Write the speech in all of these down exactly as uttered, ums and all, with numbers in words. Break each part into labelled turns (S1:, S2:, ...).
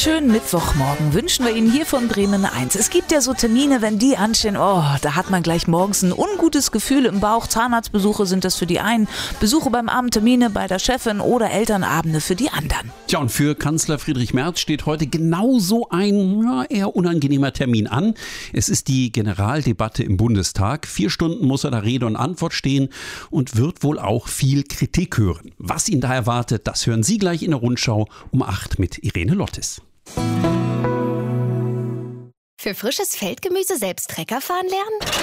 S1: Schönen Mittwochmorgen wünschen wir Ihnen hier von Bremen eins. Es gibt ja so Termine, wenn die anstehen, oh, da hat man gleich morgens ein ungutes Gefühl im Bauch. Zahnarztbesuche sind das für die einen, Besuche beim Abend, Termine bei der Chefin oder Elternabende für die anderen.
S2: Tja, und für Kanzler Friedrich Merz steht heute genauso ein ja, eher unangenehmer Termin an. Es ist die Generaldebatte im Bundestag. Vier Stunden muss er da Rede und Antwort stehen und wird wohl auch viel Kritik hören. Was ihn da erwartet, das hören Sie gleich in der Rundschau um acht mit Irene Lottis.
S3: Für frisches Feldgemüse selbst Trecker fahren lernen?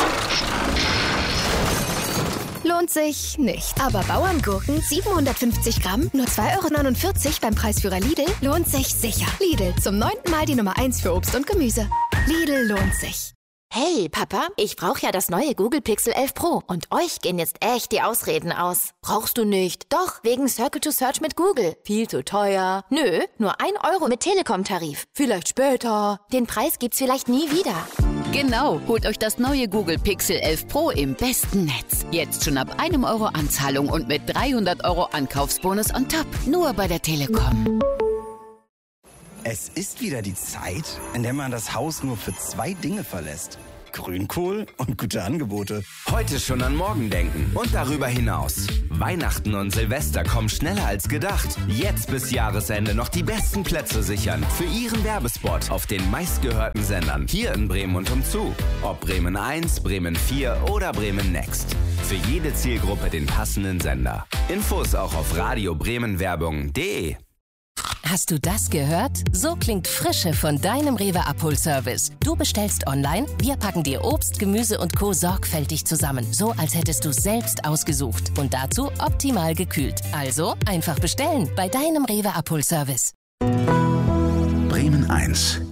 S3: Lohnt sich nicht. Aber Bauerngurken siebenhundertfünfzig Gramm, nur zwei Euro neunundvierzig beim Preisführer Lidl, lohnt sich sicher. Lidl, zum neunten Mal die Nummer eins für Obst und Gemüse. Lidl lohnt sich.
S4: Hey, Papa, ich brauche ja das neue Google Pixel elf Pro. Und euch gehen jetzt echt die Ausreden aus. Brauchst du nicht? Doch, wegen Circle to Search mit Google. Viel zu teuer. Nö, nur ein Euro mit Telekom-Tarif. Vielleicht später. Den Preis gibt's vielleicht nie wieder.
S5: Genau, holt euch das neue Google Pixel elf Pro im besten Netz. Jetzt schon ab einem Euro Anzahlung und mit dreihundert Euro Ankaufsbonus on top. Nur bei der Telekom.
S6: Es ist wieder die Zeit, in der man das Haus nur für zwei Dinge verlässt. Grünkohl und gute Angebote.
S7: Heute schon an morgen denken und darüber hinaus. Weihnachten und Silvester kommen schneller als gedacht. Jetzt bis Jahresende noch die besten Plätze sichern für Ihren Werbespot auf den meistgehörten Sendern hier in Bremen und umzu. Ob Bremen eins, Bremen vier oder Bremen Next. Für jede Zielgruppe den passenden Sender. Infos auch auf radio bremen werbung punkt de.
S8: Hast du das gehört? So klingt Frische von deinem Rewe-Abholservice. Du bestellst online, wir packen dir Obst, Gemüse und Co. sorgfältig zusammen. So, als hättest du selbst ausgesucht. Und dazu optimal gekühlt. Also einfach bestellen bei deinem Rewe-Abholservice.
S9: Bremen eins.